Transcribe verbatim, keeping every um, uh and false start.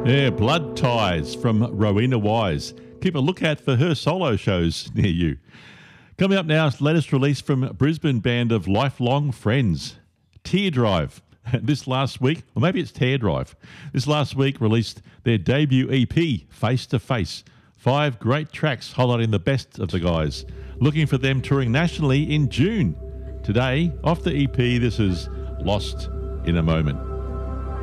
Yeah, Blood Ties from Rowena Wise. Keep a lookout for her solo shows near you. Coming up now, latest release from Brisbane band of Lifelong Friends, Tear Drive. This last week, or maybe it's Tear Drive, this last week released their debut E P, Face to Face. Five great tracks highlighting the best of the guys. Looking for them touring nationally in June. Today, off the E P, this is Lost in a Moment.